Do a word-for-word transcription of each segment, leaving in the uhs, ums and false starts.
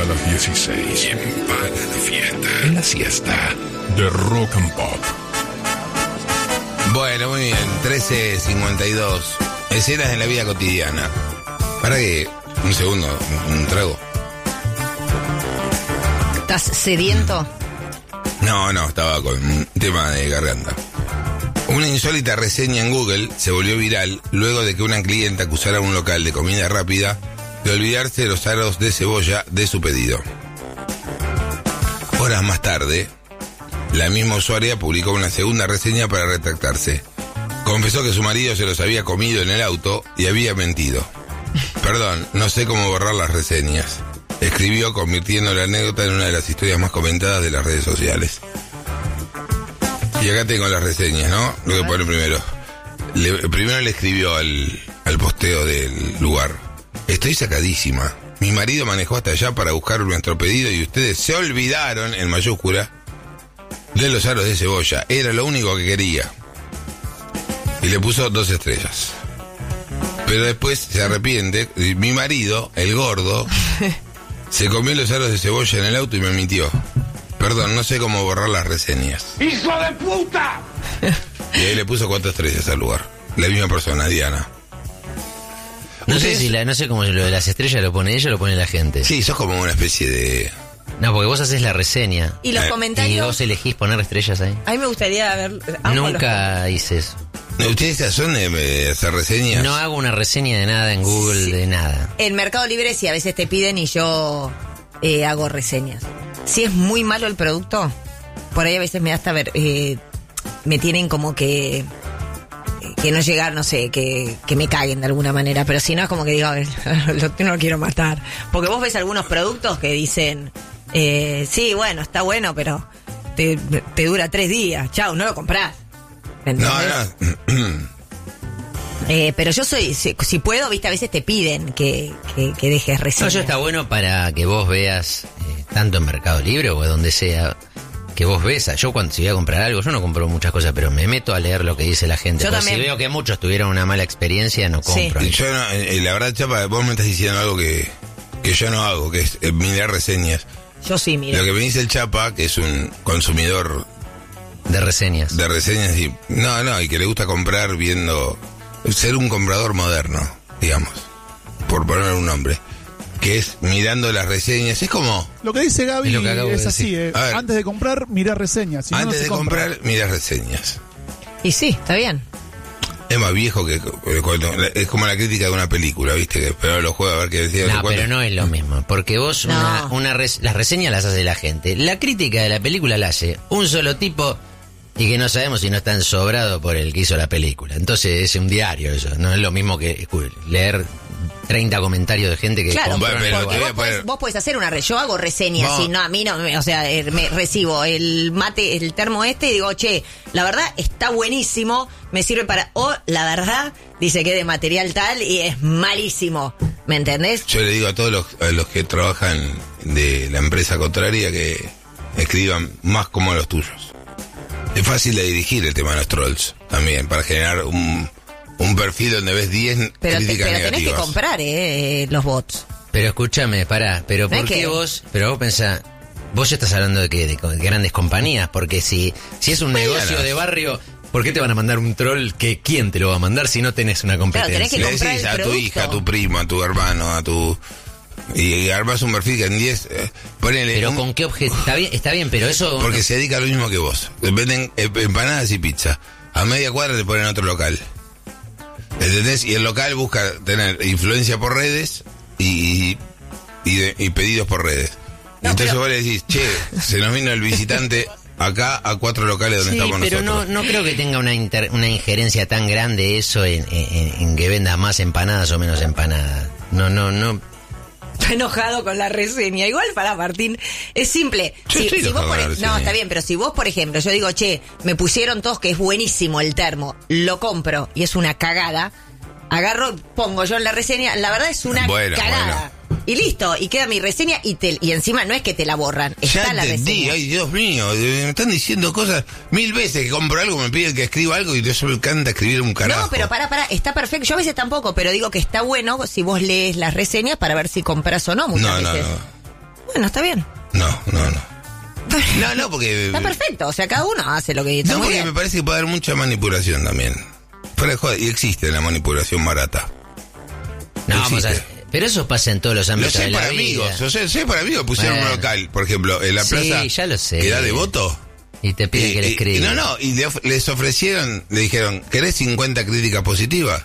las dieciséis. ¿Quién paga la fiesta? En la siesta de Rock and Pop. Bueno, muy bien, trece cincuenta y dos. Escenas en la vida cotidiana. Para que, un segundo, un, un trago. ¿Estás sediento? No, no, estaba con un tema de garganta. Una insólita reseña en Google se volvió viral luego de que una clienta acusara a un local de comida rápida de olvidarse de los aros de cebolla de su pedido. Horas más tarde, la misma usuaria publicó una segunda reseña para retractarse. Confesó que su marido se los había comido en el auto y había mentido. Perdón, no sé cómo borrar las reseñas. Escribió, convirtiendo la anécdota en una de las historias más comentadas de las redes sociales. Y acá tengo las reseñas, ¿no? Lo que pone primero. Le, primero le escribió al, al posteo del lugar: estoy sacadísima. Mi marido manejó hasta allá para buscar nuestro pedido y ustedes se olvidaron, en mayúscula, de los aros de cebolla. Era lo único que quería. Y le puso dos estrellas. Pero después se arrepiente. Mi marido, el gordo, se comió los aros de cebolla en el auto y me mintió. Perdón, no sé cómo borrar las reseñas. ¡Hijo de puta! Y ahí le puso cuatro estrellas al lugar. La misma persona, Diana. No sé si la, no sé cómo lo de las estrellas lo pone ella o lo pone la gente. Sí, sos como una especie de... No, porque vos haces la reseña. Y los Eh, comentarios... Y vos elegís poner estrellas ahí. A mí me gustaría ver... Nunca hice eso. No, ¿ustedes son de, de hacer reseñas? No hago una reseña de nada en Google, Sí. de nada. En Mercado Libre sí, a veces te piden y yo eh, hago reseñas. Si es muy malo el producto, por ahí a veces me da hasta ver... Eh, me tienen como que... que no llegar, no sé, que, que me caguen de alguna manera, pero si no es como que digo, a ver, lo, no lo quiero matar. Porque vos ves algunos productos que dicen, eh, sí, bueno, está bueno, pero te, te dura tres días, chau, no lo comprás. ¿Me No, entendés? no. Eh, pero yo soy, si, si puedo, viste, a veces te piden que, que, que dejes No, reseñas. eso está bueno para que vos veas, eh, tanto en Mercado Libre o donde sea, que vos ves. Yo cuando si voy a comprar algo, yo no compro muchas cosas, pero me meto a leer lo que dice la gente. Yo Porque también. si veo que muchos tuvieron una mala experiencia, no compro. Y yo no, eh, la verdad, Chapa, vos me estás diciendo algo que, que yo no hago, que es eh, mirar reseñas. Yo sí, mira. Lo que me dice el Chapa, que es un consumidor De reseñas. de reseñas, y no, no, y que le gusta comprar viendo, ser un comprador moderno, digamos, por poner un nombre, que es mirando las reseñas. Es como, Lo que dice Gaby Es es, lo que acabo de así, decir. eh. A ver. Antes de comprar, mirá reseñas. Si no, no antes se de compra. comprar, mira reseñas. Y sí, está bien. Es más viejo que, que cuando, es como la crítica de una película, ¿viste? Que esperaba los juegos a ver qué decía. No, cuánto. pero no es lo mismo, porque vos No. una, una res- las reseñas las hace la gente. La crítica de la película la hace un solo tipo y que no sabemos si no está ensobrado por el que hizo la película. Entonces es un diario eso, no es lo mismo que escu- leer treinta comentarios de gente que Claro, compró Bueno, pero algo. porque te voy a vos, podés, poner- vos podés hacer una re, yo hago reseñas, Vos- y no, a mí no, me- o sea, eh, me recibo el mate, el termo este y digo, che, la verdad está buenísimo, me sirve para, o la verdad dice que es de material tal y es malísimo, ¿me entendés? Yo le digo a todos los, a los que trabajan de la empresa contraria que escriban más como los tuyos. Es fácil de dirigir el tema de los trolls también, para generar un, un perfil donde ves diez Pero, te- críticas pero tenés que negativas. comprar, eh, los bots. Pero escúchame, pará, pero No ¿por es qué que- vos, pero vos pensás, vos ya estás hablando de que de, de grandes compañías, porque si, si es un Medianas. negocio de barrio, ¿por qué te van a mandar un troll que quién te lo va a mandar si no tenés una competencia? tenés que Le comprar decís el a tu producto. hija, a tu primo, a tu hermano, a tu... Y armas un perfil que en diez... Eh, ponele Pero un- con qué objeto, está bien, está bien, pero eso... Porque se dedica a lo mismo que vos. Venden eh, empanadas y pizza. A media cuadra te ponen otro local. ¿Entendés? Y el local busca tener influencia por redes y, y, de- y pedidos por redes. No, Entonces pero- vos le decís, che, se nos vino el visitante acá a cuatro locales donde Sí, estamos pero no, nosotros. no creo que tenga una, inter- una injerencia tan grande eso en, en- en que vendas más empanadas o menos empanadas. No, no, no. Está enojado con la reseña. Igual para Martín, es simple. Yo estoy vos enojado por- con la no, reseña. está bien, pero si vos, por ejemplo, yo digo, che, me pusieron todos que es buenísimo el termo, lo compro y es una cagada, agarro, pongo yo en la reseña, la verdad es una Bueno, cagada. Y listo, y queda mi reseña y te, y encima no es que te la borran, está Ya la entendí, reseña. ay Dios mío, eh, me están diciendo cosas mil veces que compro algo, me piden que escriba algo y yo me encanta escribir un carajo. No, pero pará, pará, está perfecto. Yo a veces tampoco, pero digo que está bueno si vos lees las reseñas para ver si compras o no muchas No, no, veces. no. Bueno, está bien. No, no, no. No, no, porque... Está perfecto, o sea, cada uno hace lo que... Está No, muy porque bien. me parece que puede haber mucha manipulación también. Fuera de joda, y existe la manipulación barata. No, vamos a, Existe. pero eso pasa en todos los Lo ámbitos sé de la para vida. amigos, o sea, sé para amigos, pusieron Bueno. un local, por ejemplo, en la Sí, plaza ya lo sé. que da Devoto. Y te piden que le Y- y- escribas. No, no, y le of- les ofrecieron, le dijeron, ¿querés cincuenta críticas positivas?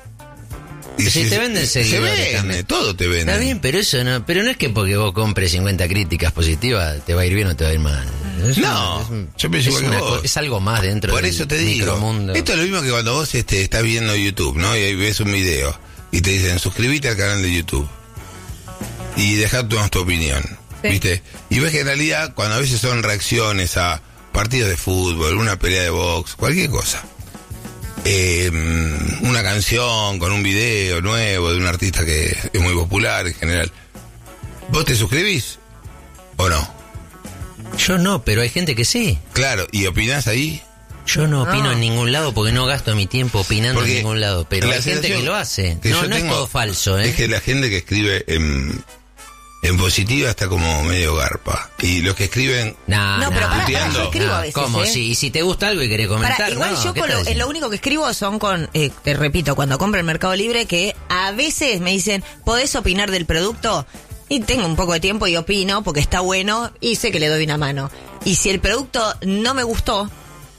Y Si se- te venden se seguidores vende, también. todo te vende. Está bien, pero eso no, pero no es que porque vos compres cincuenta críticas positivas te va a ir bien o te va a ir mal. Es No, una- es un- yo pienso es igual que una vos. co- Es algo más dentro Por del eso te digo, micromundo. esto es lo mismo que cuando vos este, estás viendo YouTube, ¿no? Y ahí ves un video y te dicen, suscríbete al canal de YouTube y dejá tu, tu opinión, Sí. ¿viste? Y ves que en realidad cuando a veces son reacciones a partidos de fútbol, una pelea de box, cualquier cosa, eh, una canción con un video nuevo de un artista que es muy popular en general, ¿vos te suscribís o no? Yo no, pero hay gente que sí. Claro, y opinás ahí. Yo no opino No. en ningún lado porque no gasto mi tiempo opinando Porque en ningún lado. Pero la hay gente sensación que lo hace. que No, yo no es tengo todo falso, ¿eh? Es que la gente que escribe en, en positiva está como medio garpa. Y los que escriben... Nah, No, pero nah, pará, pará, puteando. yo escribo nah, a veces, ¿Cómo? ¿eh? Si, y si te gusta algo y querés comentar, Para, igual no, yo ¿qué con estás lo, diciendo? lo único que escribo son con, eh, te repito, cuando compro el Mercado Libre, que a veces me dicen, ¿podés opinar del producto? Y tengo un poco de tiempo y opino porque está bueno y sé que le doy una mano. Y si el producto no me gustó,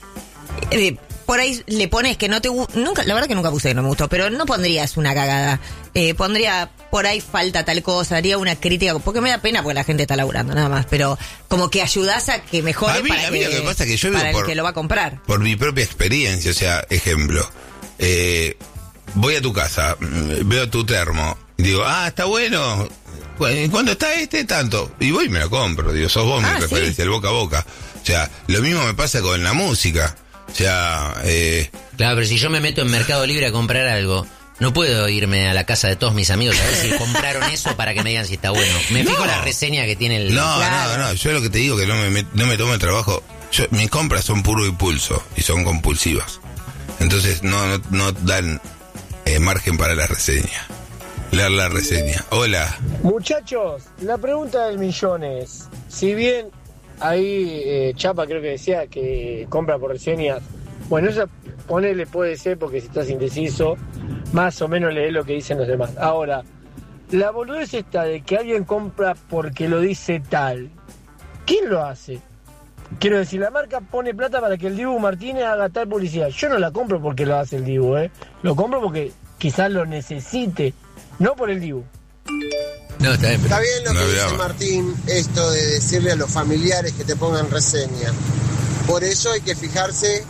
eh, por ahí le pones que no te gusta, nunca, la verdad que nunca puse que no me gustó, pero no pondrías una cagada. Eh, pondría, por ahí falta tal cosa, haría una crítica, porque me da pena porque la gente está laburando, nada más, pero como que ayudás a que mejore A mí- para, a mí que, lo que pasa es que yo digo para por- el que lo va a comprar. Por mi propia experiencia, o sea, ejemplo, eh, voy a tu casa, mm, veo tu termo, y digo, ah, está bueno, Cu- ¿cuándo está este? Tanto. Y voy y me lo compro, digo, sos vos mi Ah, referencia, sí. el boca a boca. O sea, lo mismo me pasa con la música. O sea, eh, Claro, pero si yo me meto en Mercado Libre a comprar algo, no puedo irme a la casa de todos mis amigos a ver si compraron eso para que me digan si está bueno. Me fijo No. la reseña que tiene el... no, Claro. no, no, yo lo que te digo que no me, met- no me tomo el trabajo. Yo, mis compras son puro impulso y son compulsivas. Entonces no, no, no dan eh, margen para la reseña. Leer la reseña. Hola. Muchachos, la pregunta del millón es, si bien ahí eh, Chapa creo que decía que compra por reseñas, bueno, eso ponele puede ser porque si estás indeciso, más o menos lees lo que dicen los demás. Ahora, la boludez esta de que alguien compra porque lo dice tal, ¿quién lo hace? Quiero decir, la marca pone plata para que el Dibu Martínez haga tal publicidad. Yo no la compro porque lo hace el Dibu, ¿eh? Lo compro porque quizás lo necesite, no por el Dibu. No, está bien, pero... Está bien lo No que dice hablaba. Martín, esto de decirle a los familiares que te pongan reseña. Por eso hay que fijarse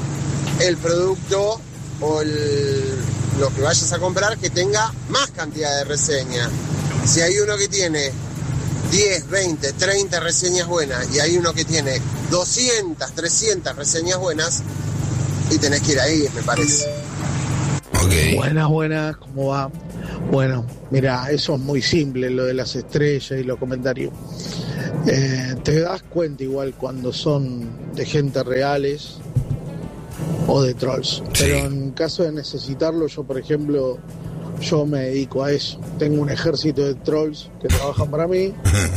el producto o el, lo que vayas a comprar que tenga más cantidad de reseñas. Si hay uno que tiene diez, veinte, treinta reseñas buenas y hay uno que tiene doscientas, trescientas reseñas buenas, y tenés que ir ahí, me parece. Ok. Buenas, buenas, ¿cómo va? Bueno, mira, eso es muy simple, lo de las estrellas y los comentarios. Eh, te das cuenta igual cuando son de gente reales o de trolls. Pero Sí. en caso de necesitarlo, yo por ejemplo, yo me dedico a eso. Tengo un ejército de trolls que trabajan para mí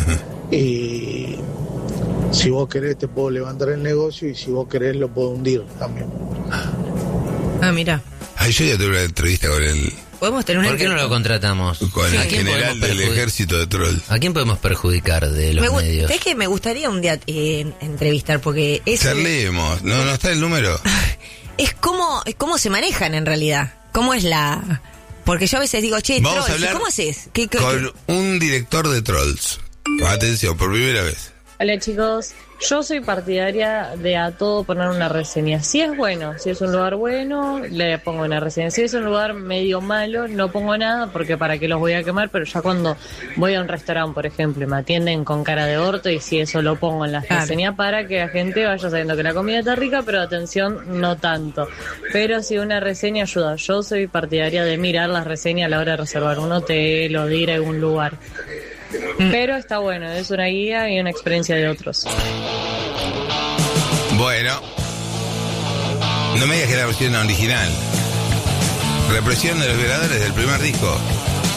y si vos querés te puedo levantar el negocio y si vos querés lo puedo hundir también. Ah, mira. Ay, yo ya tuve una entrevista con el, Podemos tener una... ¿Por qué no lo contratamos? con ¿A el quién general podemos del perjudicar? ejército de trolls. ¿A quién podemos perjudicar de los Me gu- medios? Es que me gustaría un día eh, entrevistar porque es, Charlemos. No, no está el número. es cómo, es cómo se manejan en realidad. ¿Cómo es la...? Porque yo a veces digo, che, Vamos a trolls, hablar ¿cómo haces? ¿Qué, qué- Con un director de trolls. Atención, por primera vez. Hola chicos, yo soy partidaria de a todo poner una reseña. Si es bueno, si es un lugar bueno, le pongo una reseña. Si es un lugar medio malo, no pongo nada porque para qué los voy a quemar, pero ya cuando voy a un restaurante, por ejemplo, y me atienden con cara de orto y si eso lo pongo en la Claro. reseña para que la gente vaya sabiendo que la comida está rica, pero atención, no tanto. Pero si una reseña ayuda, yo soy partidaria de mirar las reseñas a la hora de reservar un hotel o de ir a algún lugar. Pero está bueno, es una guía y una experiencia de otros. Bueno. No me digas que es la versión original. Represión de los violadores del primer disco.